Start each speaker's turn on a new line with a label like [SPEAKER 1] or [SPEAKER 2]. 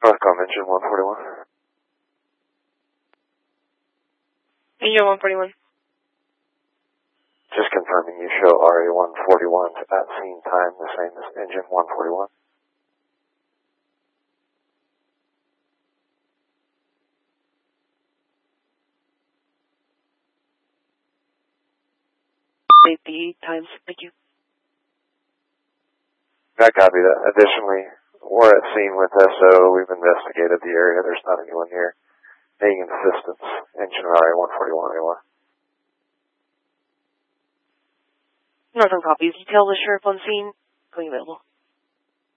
[SPEAKER 1] Northcom engine 141.
[SPEAKER 2] Engine 141.
[SPEAKER 1] Just confirming you show RA-141 at scene time the same as engine 141.
[SPEAKER 2] Safety times, thank you.
[SPEAKER 1] I copy that. Additionally, we're at scene with SO. We've investigated the area. There's not anyone here. Needing assistance. Engine RA-141 anymore.
[SPEAKER 2] Northern copies. Detail the sheriff on scene. Going available.